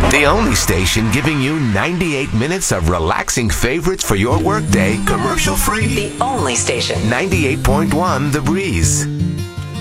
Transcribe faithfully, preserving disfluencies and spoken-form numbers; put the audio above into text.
The only station giving you ninety-eight minutes of relaxing favorites for your workday, commercial free. The only station. ninety-eight point one The Breeze.